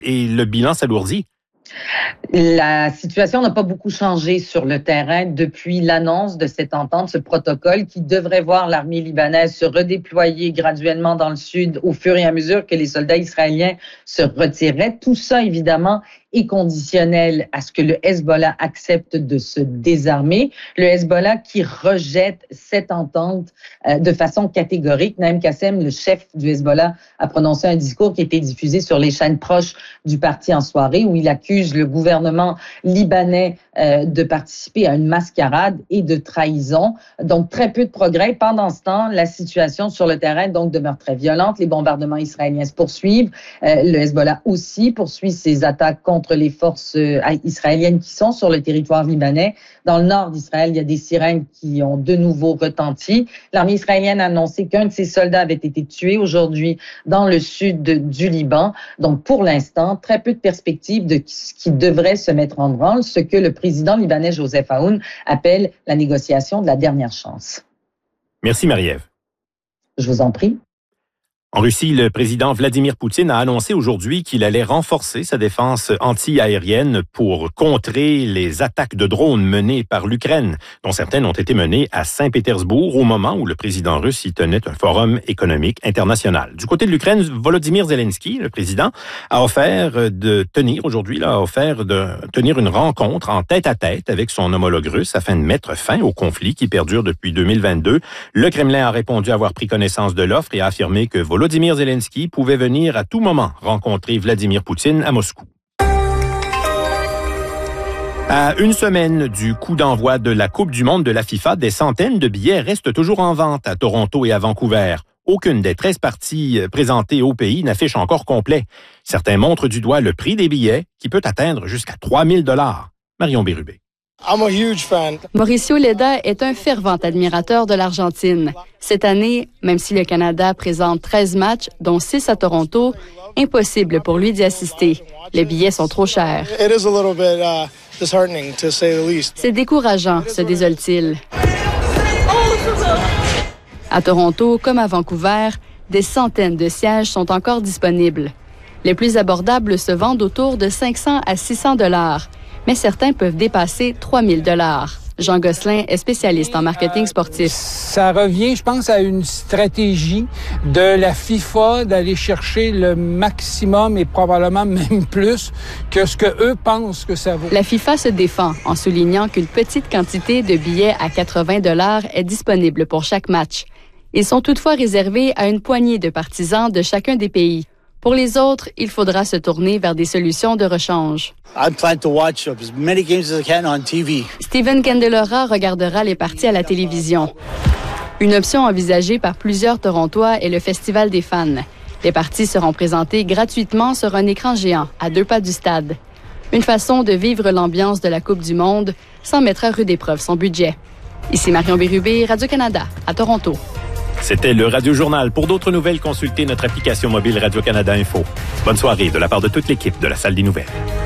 et le bilan s'alourdit. La situation n'a pas beaucoup changé sur le terrain depuis l'annonce de cette entente, ce protocole qui devrait voir l'armée libanaise se redéployer graduellement dans le sud au fur et à mesure que les soldats israéliens se retireraient. Tout ça, évidemment, est conditionnel à ce que le Hezbollah accepte de se désarmer. Le Hezbollah qui rejette cette entente de façon catégorique. Naïm Kassem, le chef du Hezbollah, a prononcé un discours qui a été diffusé sur les chaînes proches du parti en soirée où il accuse le gouvernement libanais de participer à une mascarade et de trahison. Donc, très peu de progrès. Pendant ce temps, la situation sur le terrain donc demeure très violente. Les bombardements israéliens se poursuivent. Le Hezbollah aussi poursuit ses attaques contre les forces israéliennes qui sont sur le territoire libanais. Dans le nord d'Israël, il y a des sirènes qui ont de nouveau retenti. L'armée israélienne a annoncé qu'un de ses soldats avait été tué aujourd'hui dans le sud du Liban. Donc, pour l'instant, très peu de perspectives de ce qui devrait se mettre en branle, ce que le président libanais Joseph Aoun appelle la négociation de la dernière chance. Merci, Marie-Ève. Je vous en prie. En Russie, le président Vladimir Poutine a annoncé aujourd'hui qu'il allait renforcer sa défense anti-aérienne pour contrer les attaques de drones menées par l'Ukraine, dont certaines ont été menées à Saint-Pétersbourg au moment où le président russe y tenait un forum économique international. Du côté de l'Ukraine, Volodymyr Zelensky, le président, a offert de tenir une rencontre en tête-à-tête avec son homologue russe afin de mettre fin au conflit qui perdure depuis 2022. Le Kremlin a répondu avoir pris connaissance de l'offre et a affirmé que Volodymyr Zelensky pouvait venir à tout moment rencontrer Vladimir Poutine à Moscou. À une semaine du coup d'envoi de la Coupe du monde de la FIFA, des centaines de billets restent toujours en vente à Toronto et à Vancouver. Aucune des 13 parties présentées au pays n'affiche encore complet. Certains montrent du doigt le prix des billets qui peut atteindre jusqu'à 3 000 $. Marion Bérubé. Mauricio Leda est un fervent admirateur de l'Argentine. Cette année, même si le Canada présente 13 matchs, dont 6 à Toronto, impossible pour lui d'y assister. Les billets sont trop chers. C'est décourageant, se désole-t-il. À Toronto, comme à Vancouver, des centaines de sièges sont encore disponibles. Les plus abordables se vendent autour de 500 à 600 $. Mais certains peuvent dépasser 3 000 $. Jean Gosselin est spécialiste en marketing sportif. Ça revient, je pense, à une stratégie de la FIFA d'aller chercher le maximum et probablement même plus que ce que eux pensent que ça vaut. La FIFA se défend en soulignant qu'une petite quantité de billets à 80 $ est disponible pour chaque match. Ils sont toutefois réservés à une poignée de partisans de chacun des pays. Pour les autres, il faudra se tourner vers des solutions de rechange. Steven Candelora regardera les parties à la télévision. Une option envisagée par plusieurs Torontois est le Festival des fans. Les parties seront présentées gratuitement sur un écran géant à 2 pas du stade. Une façon de vivre l'ambiance de la Coupe du monde sans mettre à rude épreuve son budget. Ici Marion Bérubé, Radio-Canada, à Toronto. C'était le Radio Journal. Pour d'autres nouvelles, consultez notre application mobile Radio-Canada Info. Bonne soirée de la part de toute l'équipe de la Salle des Nouvelles.